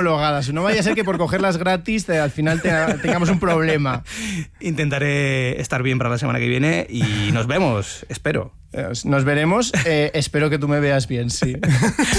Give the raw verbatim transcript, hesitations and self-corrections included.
homologadas. No vaya a ser que por cogerlas gratis te, al final te, tengamos un problema. Intentaré estar bien para la semana que viene y nos vemos, espero. Nos veremos. Eh, espero que tú me veas bien, sí.